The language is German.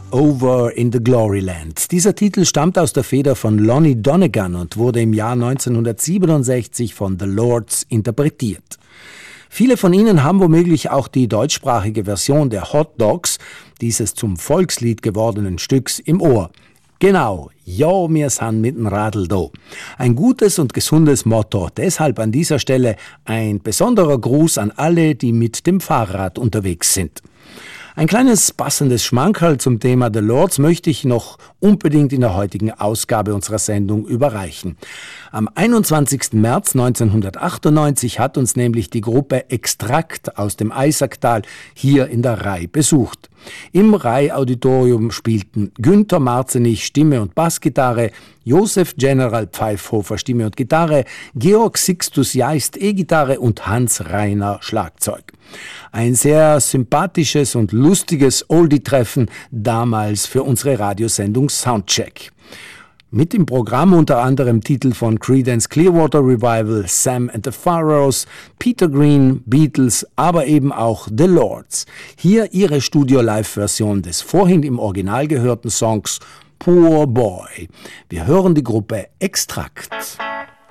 Over in the Gloryland. Dieser Titel stammt aus der Feder von Lonnie Donegan und wurde im Jahr 1967 von The Lords interpretiert. Viele von Ihnen haben womöglich auch die deutschsprachige Version der Hot Dogs, dieses zum Volkslied gewordenen Stücks, im Ohr. Genau, ja, wir sind mit dem Radl da. Ein gutes und gesundes Motto. Deshalb an dieser Stelle ein besonderer Gruß an alle, die mit dem Fahrrad unterwegs sind. Ein kleines passendes Schmankerl zum Thema The Lords möchte ich noch unbedingt in der heutigen Ausgabe unserer Sendung überreichen. Am 21. März 1998 hat uns nämlich die Gruppe Extrakt aus dem Eisacktal hier in der Rai besucht. Im Rai-Auditorium spielten Günther Marzenich Stimme und Bassgitarre, Josef General Pfeifhofer Stimme und Gitarre, Georg Sixtus Jeist E-Gitarre und Hans Reiner Schlagzeug. Ein sehr sympathisches und lustiges Oldie-Treffen damals für unsere Radiosendung Soundcheck. Mit im Programm unter anderem Titel von Creedence Clearwater Revival, Sam and the Pharaohs, Peter Green, Beatles, aber eben auch The Lords. Hier ihre Studio-Live-Version des vorhin im Original gehörten Songs Poor Boy. Wir hören die Gruppe Extrakt.